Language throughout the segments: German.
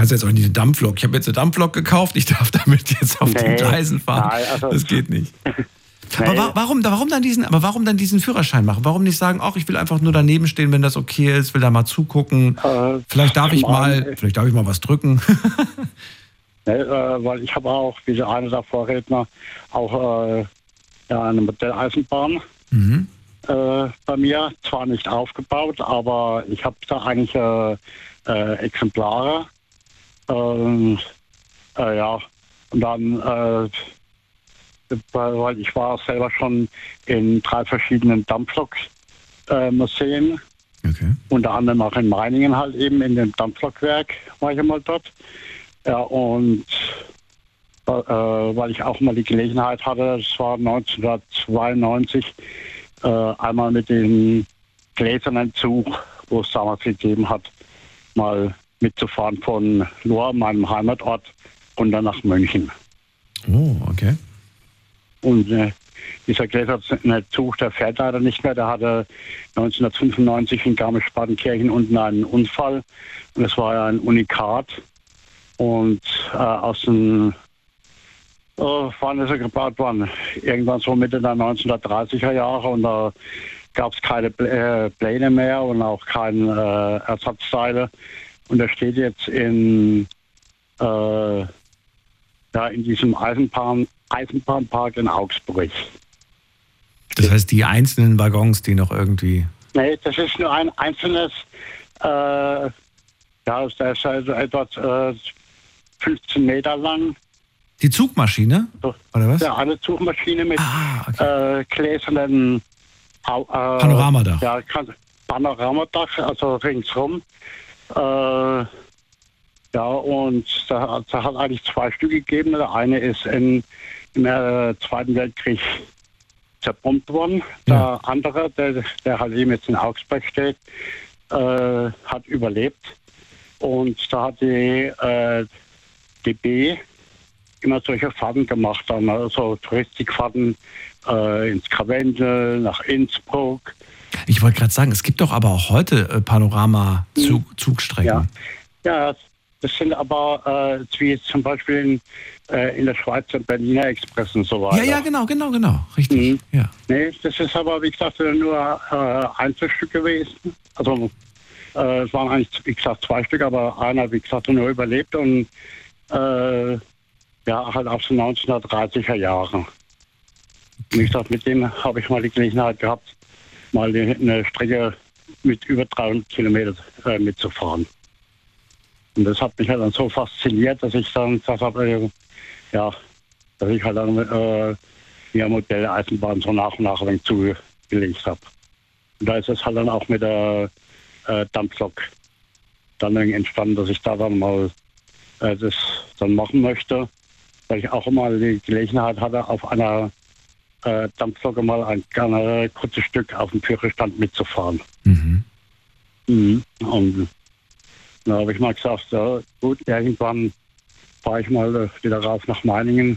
kannst jetzt auch nicht eine Dampflok. Ich habe jetzt eine Dampflok gekauft, ich darf damit jetzt auf den Gleisen fahren. Nein, also, das geht nicht. Nee. Aber warum dann diesen Führerschein machen? Warum nicht sagen, ach, ich will einfach nur daneben stehen, wenn das okay ist, will da mal zugucken. Vielleicht darf ich mal was drücken. Weil ich habe auch, wie der eine der Vorredner, auch eine Modelleisenbahn bei mir. Zwar nicht aufgebaut, aber ich habe da eigentlich Exemplare. Und dann, weil ich war selber schon in 3 verschiedenen Dampflok-Museen. Okay. Unter anderem auch in Meiningen halt eben, in dem Dampflokwerk war ich einmal dort. Ja, und weil ich auch mal die Gelegenheit hatte, das war 1992, einmal mit dem gläsernen Zug, wo es damals gegeben hat, mal mitzufahren von Lohr, meinem Heimatort, runter nach München. Oh, okay. Und dieser gläserne Zug, der fährt leider nicht mehr. Der hatte 1995 in Garmisch-Partenkirchen unten einen Unfall. Und es war ja ein Unikat. Und aus dem, wann ist er gebaut worden? Irgendwann so Mitte der 1930er Jahre. Und da gab es keine Pläne mehr und auch keine Ersatzteile. Und er steht jetzt in diesem Eisenbahnpark in Augsburg. Das heißt, die einzelnen Waggons, die noch irgendwie... Nee, das ist nur ein einzelnes, das ist etwa 15 Meter lang. Die Zugmaschine? Oder was? Ja, eine Zugmaschine mit okay. gläsernen Panoramadach. Ja, Panoramadach, also ringsrum. Und da hat eigentlich 2 Stück gegeben. Der eine ist im Zweiten Weltkrieg zerbombt worden. Der andere, der halt eben jetzt in Augsburg steht, hat überlebt. Und da hat die DB immer solche Fahrten gemacht, dann also Touristikfahrten ins Karwendel, nach Innsbruck. Ich wollte gerade sagen, es gibt doch aber auch heute Panorama-Zugstrecken. Ja, das sind aber wie zum Beispiel in der Schweiz der Berliner Express und so weiter. Ja, genau, richtig. Ja. Nee, das ist aber, wie gesagt, nur Einzelstück gewesen. Also es waren eigentlich, wie gesagt, 2 Stück, aber einer, wie gesagt, nur überlebt und halt aus den 1930er Jahren. Wie gesagt, mit dem habe ich mal die Gelegenheit gehabt, mal eine Strecke mit über 300 Kilometern mitzufahren. Und das hat mich halt dann so fasziniert, dass ich dann gesagt habe, dass ich halt dann mir Modelleisenbahn so nach und nach ein wenig zugelegt habe. Und da ist es halt dann auch mit der Dampflok dann entstanden, dass ich da dann mal das dann machen möchte, weil ich auch mal die Gelegenheit hatte, auf einer Dampflok mal ein kurzes Stück auf dem Führerstand mitzufahren. Und da habe ich mal gesagt, gut, irgendwann fahre ich mal wieder rauf nach Meiningen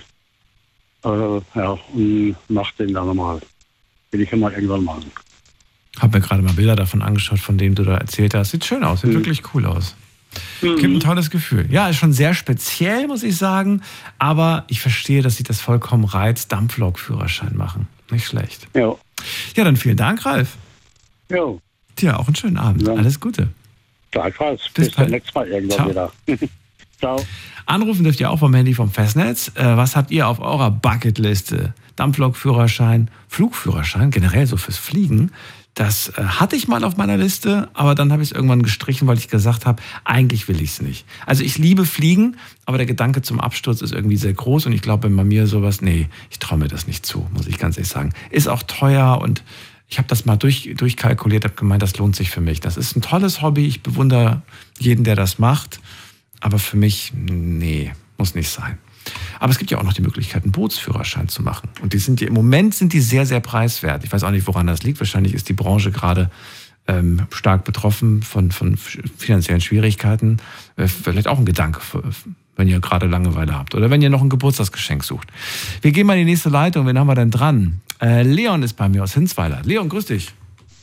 und mache den dann mal. Will ich ja mal irgendwann machen. Habe mir gerade mal Bilder davon angeschaut, von denen du da erzählt hast. Sieht schön aus, sieht wirklich cool aus. Gibt ein tolles Gefühl. Ja, ist schon sehr speziell, muss ich sagen. Aber ich verstehe, dass sich das vollkommen reizt. Dampflok-Führerschein machen. Nicht schlecht. Ja. Ja, dann vielen Dank, Ralf. Jo. Dir auch einen schönen Abend. Ja. Alles Gute. Gleichfalls. Bis zum nächsten Mal irgendwann wieder. Ciao. Anrufen dürft ihr auch vom Handy vom Festnetz. Was habt ihr auf eurer Bucketliste? Dampflok-Führerschein, Flugführerschein, generell so fürs Fliegen. Das hatte ich mal auf meiner Liste, aber dann habe ich es irgendwann gestrichen, weil ich gesagt habe, eigentlich will ich es nicht. Also ich liebe Fliegen, aber der Gedanke zum Absturz ist irgendwie sehr groß und ich glaube, wenn bei mir sowas, ich traue mir das nicht zu, muss ich ganz ehrlich sagen. Ist auch teuer und ich habe das mal durchkalkuliert, habe gemeint, das lohnt sich für mich. Das ist ein tolles Hobby, ich bewundere jeden, der das macht, aber für mich, muss nicht sein. Aber es gibt ja auch noch die Möglichkeit, einen Bootsführerschein zu machen. Und im Moment sind die sehr, sehr preiswert. Ich weiß auch nicht, woran das liegt. Wahrscheinlich ist die Branche gerade stark betroffen von finanziellen Schwierigkeiten. Vielleicht auch ein Gedanke, wenn ihr gerade Langeweile habt. Oder wenn ihr noch ein Geburtstagsgeschenk sucht. Wir gehen mal in die nächste Leitung. Wen haben wir denn dran? Leon ist bei mir aus Hinsweiler. Leon, grüß dich.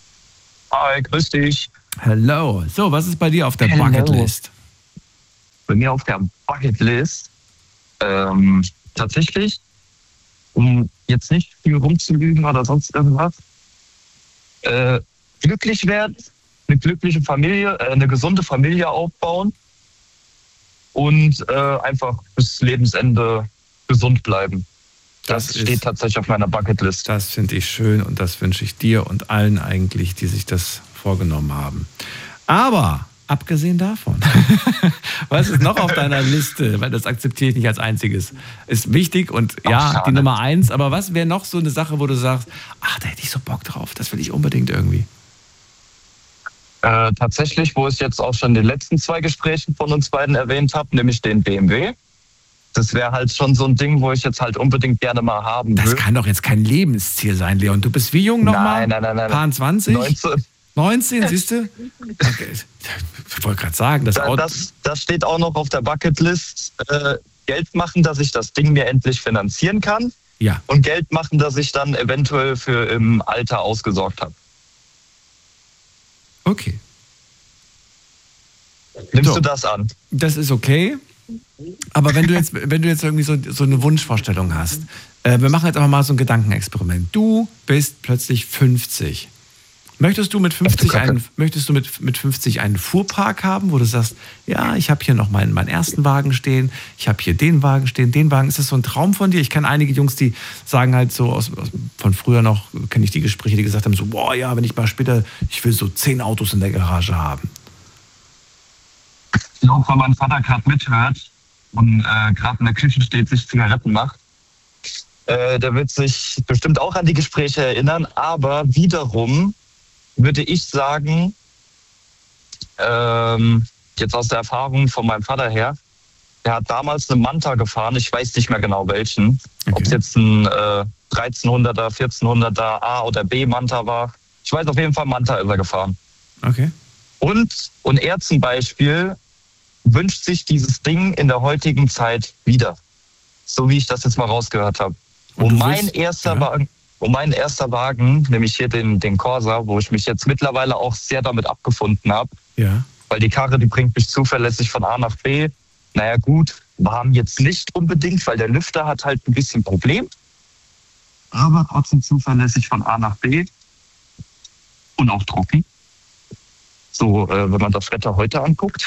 Hi, grüß dich. Hello. So, was ist bei dir auf der Bucketlist? bei mir auf der Bucketlist tatsächlich, um jetzt nicht viel rumzulügen oder sonst irgendwas, glücklich werden, eine glückliche Familie, eine gesunde Familie aufbauen und einfach bis Lebensende gesund bleiben. Das steht tatsächlich auf meiner Bucketlist. Das finde ich schön und das wünsche ich dir und allen eigentlich, die sich das vorgenommen haben. Aber abgesehen davon, was ist noch auf deiner Liste? Weil das akzeptiere ich nicht als einziges. Ist wichtig und ja, die Nummer 1. Aber was wäre noch so eine Sache, wo du sagst, ach, da hätte ich so Bock drauf, das will ich unbedingt irgendwie? Tatsächlich, wo ich jetzt auch schon in den letzten 2 Gesprächen von uns beiden erwähnt habe, nämlich den BMW. Das wäre halt schon so ein Ding, wo ich jetzt halt unbedingt gerne mal haben will. Das kann doch jetzt kein Lebensziel sein, Leon. Du bist wie jung nochmal? Nein. Paar 20? 19, siehst du? Okay. Ich wollte gerade sagen, das Auto... Das steht auch noch auf der Bucketlist. Geld machen, dass ich das Ding mir endlich finanzieren kann. Ja. Und Geld machen, dass ich dann eventuell für im Alter ausgesorgt habe. Okay. Nimmst du das an? Das ist okay. Aber wenn du jetzt irgendwie so eine Wunschvorstellung hast, wir machen jetzt einfach mal so ein Gedankenexperiment. Du bist plötzlich 50. Möchtest du mit 50 einen Fuhrpark haben, wo du sagst, ja, ich habe hier noch meinen ersten Wagen stehen, ich habe hier den Wagen stehen, den Wagen. Ist das so ein Traum von dir? Ich kenne einige Jungs, die sagen halt so, von früher noch, kenne ich die Gespräche, die gesagt haben, so, boah, ja, wenn ich mal später, ich will so 10 Autos in der Garage haben. Ich glaube, wenn mein Vater gerade mithört und gerade in der Küche steht, sich Zigaretten macht, der wird sich bestimmt auch an die Gespräche erinnern, aber wiederum würde ich sagen, jetzt aus der Erfahrung von meinem Vater her, der hat damals einen Manta gefahren, ich weiß nicht mehr genau welchen, okay. Ob es jetzt ein 1300er, 1400er A oder B Manta war. Ich weiß auf jeden Fall, Manta ist er gefahren. Okay. Und er zum Beispiel wünscht sich dieses Ding in der heutigen Zeit wieder. So wie ich das jetzt mal rausgehört habe. Und mein erster Wagen, nämlich hier den Corsa, wo ich mich jetzt mittlerweile auch sehr damit abgefunden habe. Ja. Weil die Karre, die bringt mich zuverlässig von A nach B. Naja gut, warm jetzt nicht unbedingt, weil der Lüfter hat halt ein bisschen Problem. Aber trotzdem zuverlässig von A nach B. Und auch trocken. So, wenn man das Wetter heute anguckt.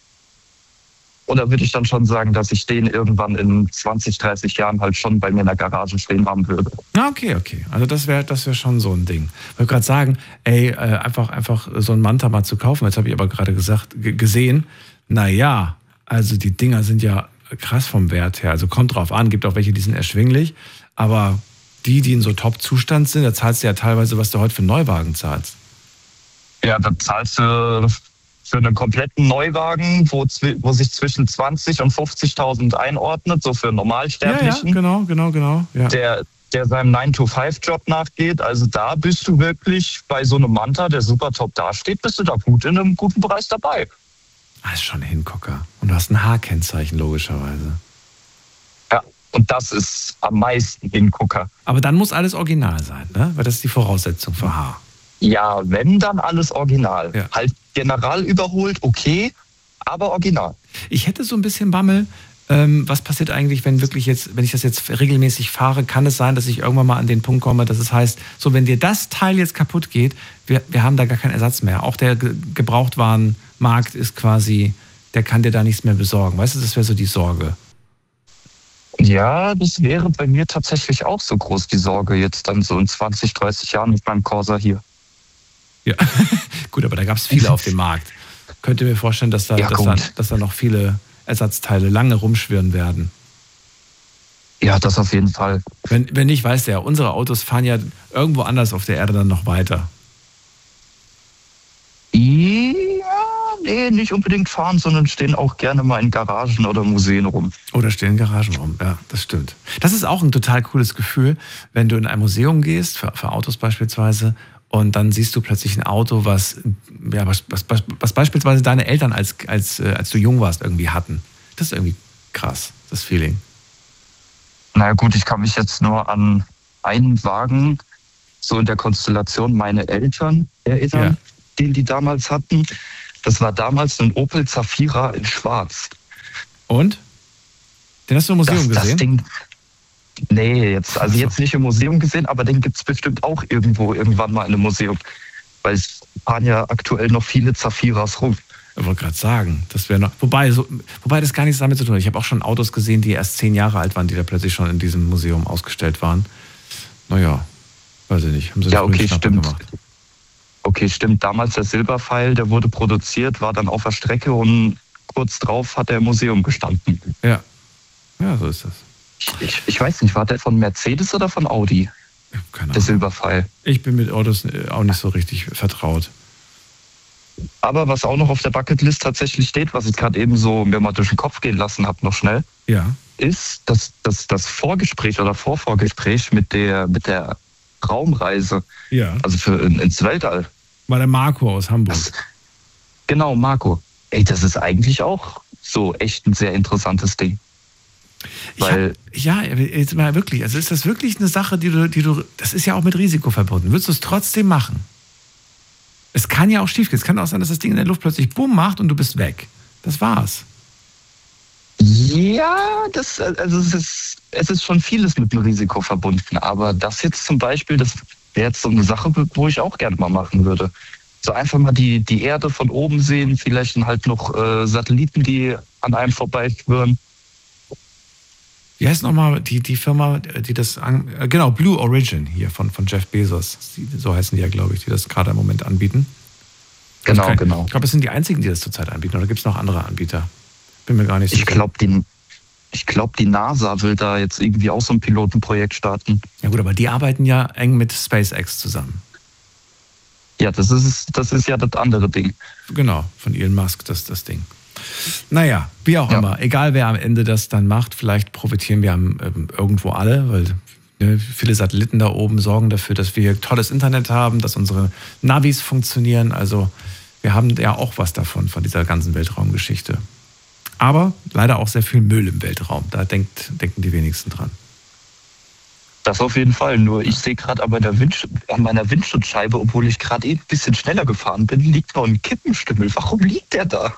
Oder würde ich dann schon sagen, dass ich den irgendwann in 20, 30 Jahren halt schon bei mir in der Garage stehen haben würde? Ja, okay. Also das wär schon so ein Ding. Ich wollte gerade sagen, einfach so ein Manta mal zu kaufen. Jetzt habe ich aber gerade gesehen, naja, also die Dinger sind ja krass vom Wert her. Also kommt drauf an, gibt auch welche, die sind erschwinglich. Aber die in so Top-Zustand sind, da zahlst du ja teilweise, was du heute für einen Neuwagen zahlst. Ja, da zahlst du für einen kompletten Neuwagen, wo sich zwischen 20 und 50.000 einordnet, so für einen Normalsterblichen. Ja, genau. Ja. Der seinem 9-to-5-Job nachgeht. Also da bist du wirklich bei so einem Manta, der super top dasteht, bist du da gut in einem guten Bereich dabei. Das ist schon ein Hingucker. Und du hast ein H-Kennzeichen, logischerweise. Ja, und das ist am meisten Hingucker. Aber dann muss alles original sein, ne? Weil das ist die Voraussetzung für H. Ja, wenn, dann alles original. Ja. Halt general überholt, okay, aber original. Ich hätte so ein bisschen Bammel, was passiert eigentlich, wenn ich das jetzt regelmäßig fahre, kann es sein, dass ich irgendwann mal an den Punkt komme, dass es heißt, so wenn dir das Teil jetzt kaputt geht, wir haben da gar keinen Ersatz mehr. Auch der Gebrauchtwarenmarkt ist quasi, der kann dir da nichts mehr besorgen. Weißt du, das wäre so die Sorge. Ja, das wäre bei mir tatsächlich auch so groß, die Sorge jetzt dann so in 20, 30 Jahren mit meinem Corsa hier. Ja, gut, aber da gab es viele auf dem Markt. Könnt ihr mir vorstellen, dass da noch viele Ersatzteile lange rumschwirren werden? Ja, das auf jeden Fall. Wenn nicht, weißt du ja, unsere Autos fahren ja irgendwo anders auf der Erde dann noch weiter. Ja, nee, nicht unbedingt fahren, sondern stehen auch gerne mal in Garagen oder Museen rum. Oder stehen in Garagen rum, ja, das stimmt. Das ist auch ein total cooles Gefühl, wenn du in ein Museum gehst, für Autos beispielsweise, und dann siehst du plötzlich ein Auto, was beispielsweise deine Eltern, als du jung warst, irgendwie hatten. Das ist irgendwie krass, das Feeling. Naja gut, ich kann mich jetzt nur an einen Wagen, so in der Konstellation meine Eltern erinnern, den die damals hatten. Das war damals ein Opel Zafira in Schwarz. Und? Den hast du im Museum gesehen? Das Ding, nee, jetzt nicht im Museum gesehen, aber den gibt es bestimmt auch irgendwann mal in einem Museum. Weil es fahren ja aktuell noch viele Zafiras rum. Ich wollte gerade sagen, das wäre noch. Wobei das gar nichts damit zu tun hat. Ich habe auch schon Autos gesehen, die erst 10 Jahre alt waren, die da plötzlich schon in diesem Museum ausgestellt waren. Naja, weiß ich nicht. Haben sie ja, okay, stimmt. Gemacht. Okay, stimmt. Damals der Silberpfeil, der wurde produziert, war dann auf der Strecke und kurz drauf hat er im Museum gestanden. Ja, so ist das. Ich weiß nicht, war der von Mercedes oder von Audi? Keine Ahnung. Der Silberpfeil. Ich bin mit Autos auch nicht so richtig vertraut. Aber was auch noch auf der Bucketlist tatsächlich steht, was ich gerade eben so mir mal durch den Kopf gehen lassen habe, noch schnell, ist das Vorgespräch oder Vorvorgespräch mit der Raumreise. Ja. Also ins Weltall. War der Marco aus Hamburg. Genau, Marco. Ey, das ist eigentlich auch so echt ein sehr interessantes Ding. Jetzt mal wirklich, also ist das wirklich eine Sache, die du, das ist ja auch mit Risiko verbunden. Würdest du es trotzdem machen? Es kann ja auch schief gehen. Es kann auch sein, dass das Ding in der Luft plötzlich Bumm macht und du bist weg. Das war's. Ja, es ist schon vieles mit dem Risiko verbunden. Aber das jetzt zum Beispiel, das wäre jetzt so eine Sache, wo ich auch gerne mal machen würde. So einfach mal die Erde von oben sehen, vielleicht dann halt noch Satelliten, die an einem vorbeischwirren. Wie heißt nochmal die Firma, die das, genau, Blue Origin hier von Jeff Bezos, so heißen die ja, glaube ich, die das gerade im Moment anbieten. Genau. Ich glaube, es sind die einzigen, die das zurzeit anbieten, oder gibt es noch andere Anbieter? Bin mir gar nicht sicher. Ich glaube, die NASA will da jetzt irgendwie auch so ein Pilotenprojekt starten. Ja gut, aber die arbeiten ja eng mit SpaceX zusammen. Ja, das ist ja das andere Ding. Genau, von Elon Musk, das Ding. Naja, wie auch immer, egal wer am Ende das dann macht, vielleicht profitieren wir irgendwo alle, weil viele Satelliten da oben sorgen dafür, dass wir tolles Internet haben, dass unsere Navis funktionieren. Also wir haben ja auch was davon, von dieser ganzen Weltraumgeschichte. Aber leider auch sehr viel Müll im Weltraum. Da denken die wenigsten dran. Das auf jeden Fall. Nur ich sehe gerade an meiner Windschutzscheibe, obwohl ich gerade ein bisschen schneller gefahren bin, liegt noch ein Kippenstümmel. Warum liegt der da?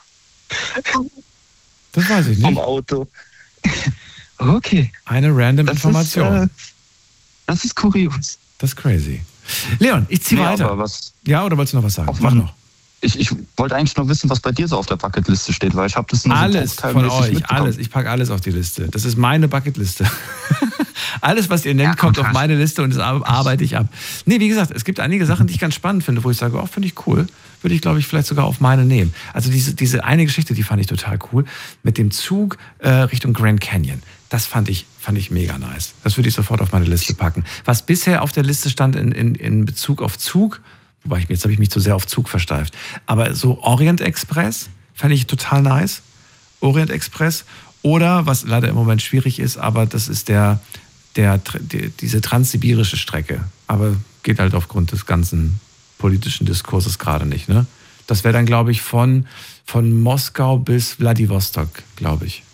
Das weiß ich nicht. Vom Auto. Okay. Eine random Information. Das ist kurios. Das ist crazy. Leon, ich ziehe weiter. Ja, oder wolltest du noch was sagen? Mach noch. Ich wollte eigentlich nur wissen, was bei dir so auf der Bucketliste steht, weil ich habe das nur alles von euch, alles. Ich packe alles auf die Liste. Das ist meine Bucketliste. Alles, was ihr nennt, kommt auf meine Liste und das arbeite ich ab. Nee, wie gesagt, es gibt einige Sachen, die ich ganz spannend finde, wo ich sage, finde ich cool. Würde ich, glaube ich, vielleicht sogar auf meine nehmen. Also diese eine Geschichte, die fand ich total cool. Mit dem Zug Richtung Grand Canyon. Das fand ich mega nice. Das würde ich sofort auf meine Liste packen. Was bisher auf der Liste stand in Bezug auf Zug, wobei jetzt habe ich mich zu sehr auf Zug versteift. Aber so Orient Express fand ich total nice. Orient Express. Oder, was leider im Moment schwierig ist, aber das ist diese transsibirische Strecke. Aber geht halt aufgrund des ganzen politischen Diskurses gerade nicht. Ne? Das wäre dann, glaube ich, von Moskau bis Wladiwostok, glaube ich.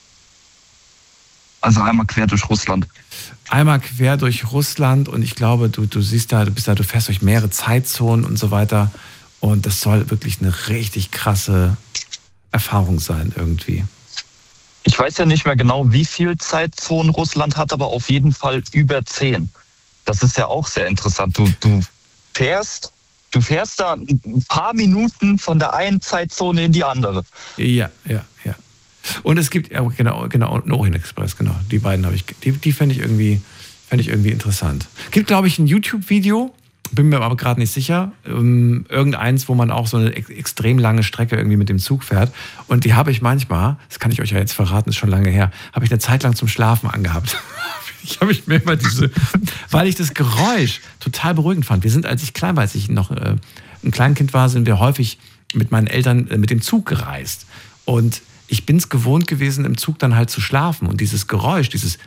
Also einmal quer durch Russland. Einmal quer durch Russland und ich glaube, du fährst durch mehrere Zeitzonen und so weiter. Und das soll wirklich eine richtig krasse Erfahrung sein irgendwie. Ich weiß ja nicht mehr genau, wie viel Zeitzonen Russland hat, aber auf jeden Fall über 10. Das ist ja auch sehr interessant. Du fährst da ein paar Minuten von der einen Zeitzone in die andere. Ja. Und es gibt, genau, einen Orient Express, genau. Die beiden habe ich, die fände ich irgendwie interessant. Gibt, glaube ich, ein YouTube-Video, bin mir aber gerade nicht sicher, irgendeins, wo man auch so eine extrem lange Strecke irgendwie mit dem Zug fährt. Und die habe ich manchmal, das kann ich euch ja jetzt verraten, ist schon lange her, habe ich eine Zeit lang zum Schlafen angehabt. Weil ich das Geräusch total beruhigend fand. Wir sind, als ich noch ein Kleinkind war, sind wir häufig mit meinen Eltern mit dem Zug gereist. Und ich bin es gewohnt gewesen, im Zug dann halt zu schlafen. Und dieses Geräusch, dieses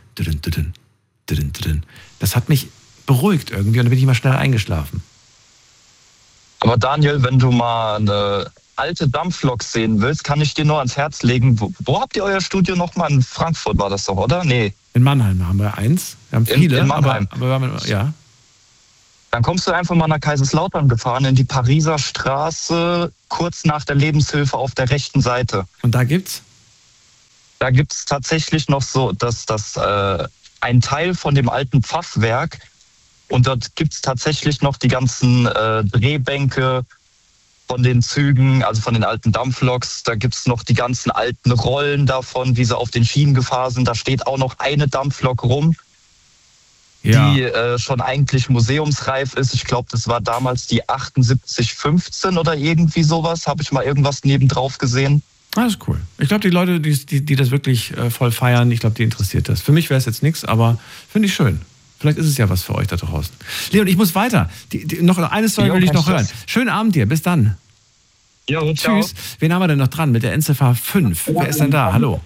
das hat mich beruhigt irgendwie und dann bin ich mal schnell eingeschlafen. Aber Daniel, wenn du mal eine alte Dampflok sehen willst, kann ich dir nur ans Herz legen. Wo habt ihr euer Studio nochmal? In Frankfurt war das doch, oder? Nee. In Mannheim haben wir eins. Wir haben viele, in Mannheim. aber wir haben, ja. Dann kommst du einfach mal nach Kaiserslautern gefahren, in die Pariser Straße, kurz nach der Lebenshilfe auf der rechten Seite. Und da gibt's? Da gibt es tatsächlich noch so, dass das ein Teil von dem alten Pfaffwerk und dort gibt es tatsächlich noch die ganzen Drehbänke von den Zügen, also von den alten Dampfloks. Da gibt es noch die ganzen alten Rollen davon, wie sie auf den Schienen gefahren sind. Da steht auch noch eine Dampflok rum, die schon eigentlich museumsreif ist. Ich glaube, das war damals die 7815 oder irgendwie sowas. Habe ich mal irgendwas nebendrauf gesehen. Das ist cool. Ich glaube, die Leute, die das wirklich voll feiern, ich glaube, die interessiert das. Für mich wäre es jetzt nichts, aber finde ich schön. Vielleicht ist es ja was für euch da draußen. Leon, ich muss weiter. Noch eine Story will ich noch hören. Schönen Abend dir. Bis dann. Jo, tschüss. Wen haben wir denn noch dran mit der Endziffer 5? Wer ist denn da? Hallo.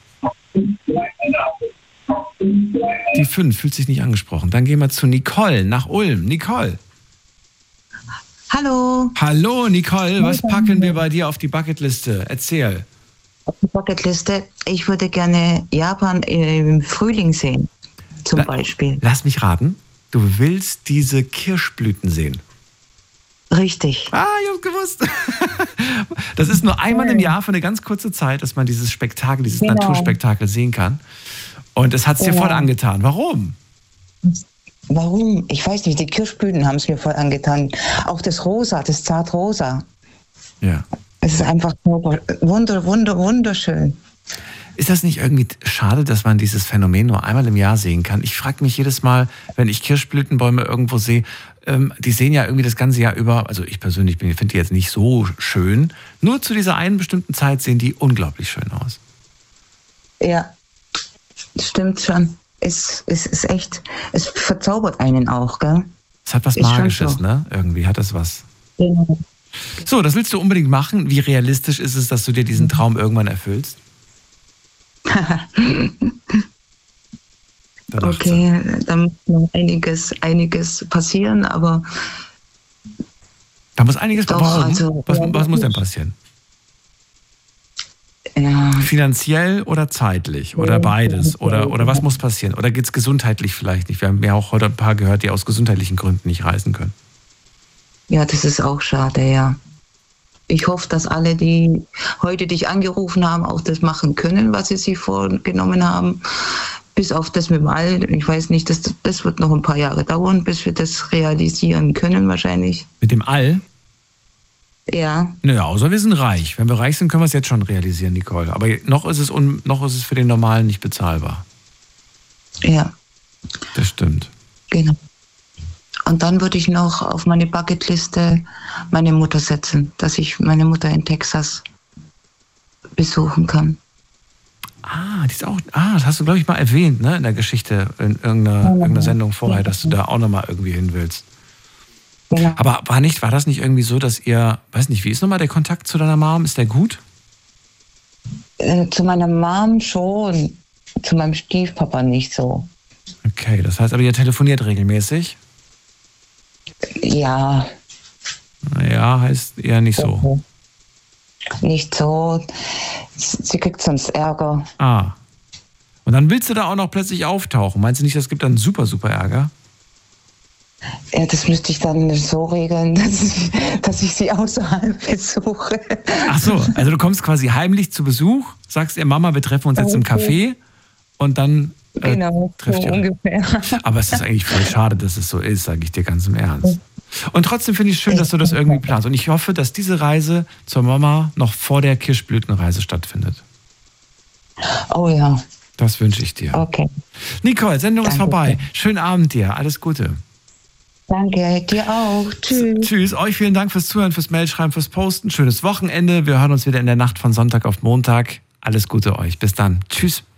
Die 5 fühlt sich nicht angesprochen. Dann gehen wir zu Nicole nach Ulm. Nicole. Hallo. Hallo, Nicole. Was packen wir bei dir auf die Bucketliste? Erzähl. Auf die Bucketliste. Ich würde gerne Japan im Frühling sehen, zum Beispiel. Lass mich raten. Du willst diese Kirschblüten sehen. Richtig. Ah, ich hab's gewusst. Das ist nur einmal im Jahr für eine ganz kurze Zeit, dass man dieses Spektakel, dieses Naturspektakel sehen kann. Und es hat es dir voll angetan. Warum? Warum? Ich weiß nicht, die Kirschblüten haben es mir voll angetan. Auch das Rosa, das Zartrosa. Ja. Es ist einfach wunderschön. Ist das nicht irgendwie schade, dass man dieses Phänomen nur einmal im Jahr sehen kann? Ich frage mich jedes Mal, wenn ich Kirschblütenbäume irgendwo sehe, die sehen ja irgendwie das ganze Jahr über, also ich persönlich finde die jetzt nicht so schön, nur zu dieser einen bestimmten Zeit sehen die unglaublich schön aus. Ja, stimmt schon. Es ist echt, es verzaubert einen auch, gell? Es hat was Magisches, ne? Irgendwie hat das was. Genau. So, das willst du unbedingt machen. Wie realistisch ist es, dass du dir diesen Traum irgendwann erfüllst? Okay, da muss noch einiges passieren, aber... Da muss einiges passieren. Also, was muss denn passieren? Ja. Finanziell oder zeitlich? Oder beides? Oder was muss passieren? Oder geht es gesundheitlich vielleicht nicht? Wir haben ja auch heute ein paar gehört, die aus gesundheitlichen Gründen nicht reisen können. Ja, das ist auch schade, ja. Ich hoffe, dass alle, die heute dich angerufen haben, auch das machen können, was sie sich vorgenommen haben. Bis auf das mit dem All. Ich weiß nicht, das wird noch ein paar Jahre dauern, bis wir das realisieren können wahrscheinlich. Mit dem All? Ja. Naja, außer wir sind reich. Wenn wir reich sind, können wir es jetzt schon realisieren, Nicole. Aber noch ist es für den Normalen nicht bezahlbar. Ja. Das stimmt. Genau. Und dann würde ich noch auf meine Bucketliste meine Mutter setzen, dass ich meine Mutter in Texas besuchen kann. Das hast du, glaube ich, mal erwähnt, ne, in der Geschichte, in irgendeiner Sendung vorher, dass du da auch nochmal irgendwie hin willst. Genau. Aber war das nicht irgendwie so, dass ihr, weiß nicht, wie ist nochmal der Kontakt zu deiner Mom? Ist der gut? Zu meiner Mom schon, zu meinem Stiefpapa nicht so. Okay, das heißt aber, ihr telefoniert regelmäßig? Ja. Naja, heißt eher nicht so. Nicht so. Sie kriegt sonst Ärger. Und dann willst du da auch noch plötzlich auftauchen. Meinst du nicht, das gibt dann super, super Ärger? Ja, das müsste ich dann so regeln, dass ich sie außerhalb besuche. Ach so, also du kommst quasi heimlich zu Besuch, sagst ihr Mama, wir treffen uns jetzt im Café und dann trefft ihr euch. Ungefähr. Aber es ist eigentlich voll schade, dass es so ist, sage ich dir ganz im Ernst. Und trotzdem finde ich es schön, dass du das irgendwie planst. Und ich hoffe, dass diese Reise zur Mama noch vor der Kirschblütenreise stattfindet. Oh ja. Das wünsche ich dir. Okay. Nicole, Sendung ist vorbei. Schönen Abend dir. Alles Gute. Danke, dir auch. Tschüss. Tschüss. Euch vielen Dank fürs Zuhören, fürs Mailschreiben, fürs Posten. Schönes Wochenende. Wir hören uns wieder in der Nacht von Sonntag auf Montag. Alles Gute euch. Bis dann. Tschüss.